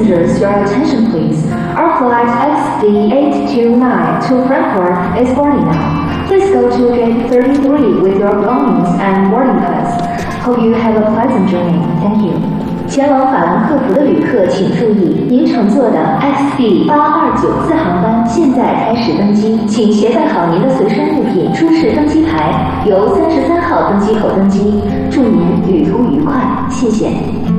passengers, your attention please. Our flight XD829 to Frankfurt is boarding now. Please go to gate 33 with your belongings and boarding pass. Hope you have a pleasant journey. Thank you. 前往法兰克福的旅客请注意，您乘坐的 XD829 次航班现在开始登机，请携带好您的随身物品，出示登机牌，由33号登机口登机。祝您旅途愉快，谢谢。